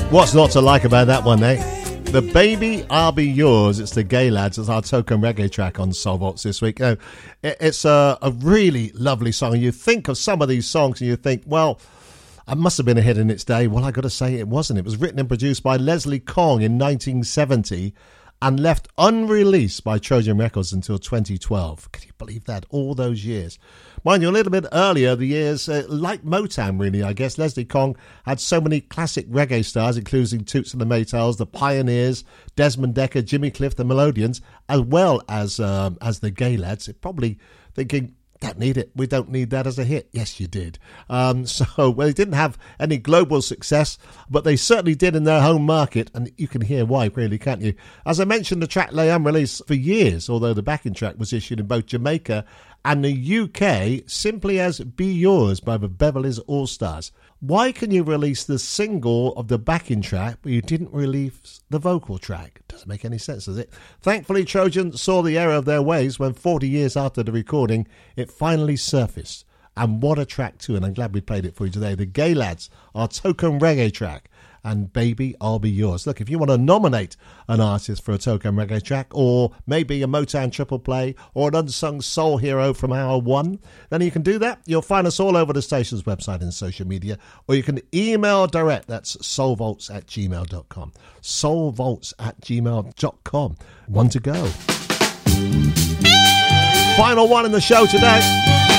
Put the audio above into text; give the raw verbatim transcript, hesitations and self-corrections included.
What's not to like about that one, eh? The Baby I'll Be Yours. It's the Gay Lads. It's our token reggae track on Soul Vaults this week. You know, it, it's a, a really lovely song. You think of some of these songs and you think, well, it must have been a hit in its day. Well, I got to say it wasn't. It was written and produced by Leslie Kong in nineteen seventy and left unreleased by Trojan Records until twenty twelve. Can you believe that? All those years. Mind you, a little bit earlier, the years, uh, like Motown, really, I guess, Leslie Kong had so many classic reggae stars, including Toots and the Maytals, the Pioneers, Desmond Decker, Jimmy Cliff, the Melodians, as well as um, as the Gay Lads. It probably thinking, don't need it. We don't need that as a hit. Yes, you did. Um, so, well, they didn't have any global success, but they certainly did in their home market, and you can hear why, really, can't you? As I mentioned, the track lay unreleased for years, although the backing track was issued in both Jamaica and the U K simply as Be Yours by the Beverly's All-Stars. Why can you release the single of the backing track, but you didn't release the vocal track? Doesn't make any sense, does it? Thankfully, Trojan saw the error of their ways when forty years after the recording, it finally surfaced. And what a track too, and I'm glad we played it for you today. The Gay Lads, our token reggae track, and Baby I'll Be Yours. Look, if you want to nominate an artist for a token reggae track, or maybe a Motown triple play, or an unsung soul hero from hour one, then you can do that. You'll find us all over the station's website and social media, or you can email direct. That's soulvaults at gmail dot com. soulvaults at gmail dot com. One to go. Final one in the show today.